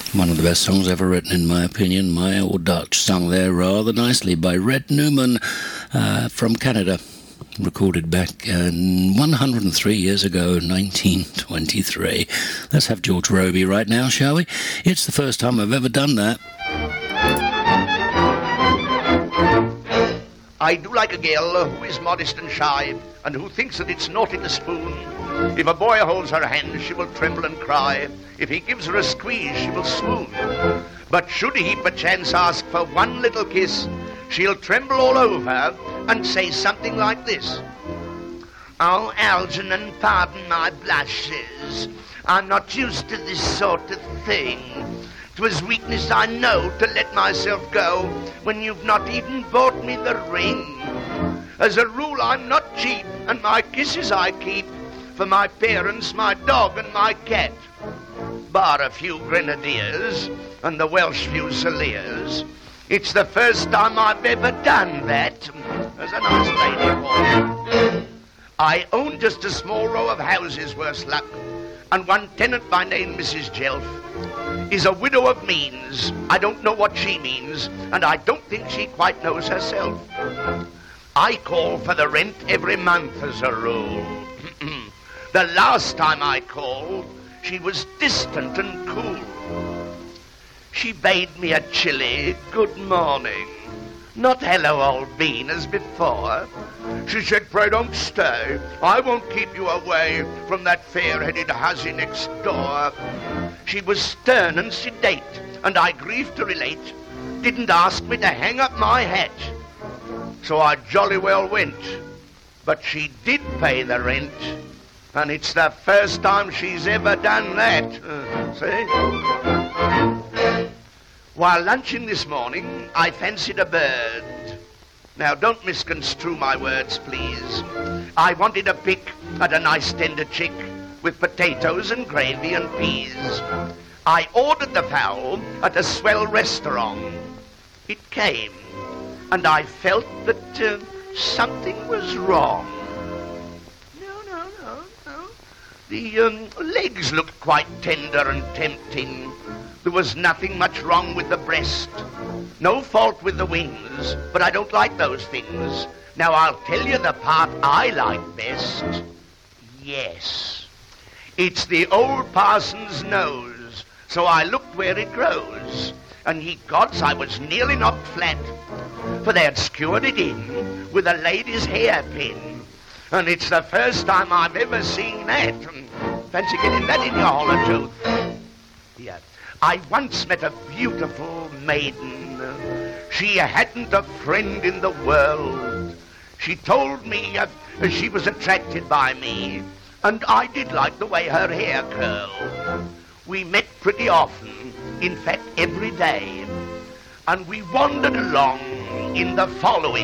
One of the best songs ever written, in my opinion. My Old Dutch, sung there rather nicely by Red Newman from Canada. Recorded back 103 years ago, 1923. Let's have George Robey right now, shall we? It's the first time I've ever done that. I do like a girl who is modest and shy, and who thinks that it's naughty to spoon. If a boy holds her hand, she will tremble and cry. If he gives her a squeeze, she will swoon. But should he perchance ask for one little kiss, she'll tremble all over and say something like this. Oh, Algernon, pardon my blushes. I'm not used to this sort of thing. 'Twas weakness, I know, to let myself go when you've not even bought me the ring. As a rule, I'm not cheap, and my kisses I keep for my parents, my dog, and my cat. Bar a few grenadiers and the Welsh Fusiliers, it's the first time I've ever done that. There's a nice lady for. I own just a small row of houses, worse luck, and one tenant by name Mrs. Jelf is a widow of means. I don't know what she means, and I don't think she quite knows herself. I call for the rent every month as a rule. The last time I called, she was distant and cool. She bade me a chilly good morning, not hello old bean as before. She said, pray don't stay, I won't keep you away from that fair-headed hussy next door. She was stern and sedate, and I grieve to relate, didn't ask me to hang up my hat. So I jolly well went, but she did pay the rent, and it's the first time she's ever done that. See? While lunching this morning, I fancied a bird. Now, don't misconstrue my words, please. I wanted a pick at a nice tender chick with potatoes and gravy and peas. I ordered the fowl at a swell restaurant. It came, and I felt that something was wrong. No. The legs looked quite tender and tempting. There was nothing much wrong with the breast. No fault with the wings, but I don't like those things. Now I'll tell you the part I like best. Yes, it's the old parson's nose. So I looked where it grows, and ye gods, I was nearly knocked flat, for they had skewered it in with a lady's hairpin. And it's the first time I've ever seen that. Fancy getting that in your hollow tooth. Yeah. I once met a beautiful maiden. She hadn't a friend in the world. She told me she was attracted by me, and I did like the way her hair curled. We met pretty often, in fact every day, and we wandered along in the following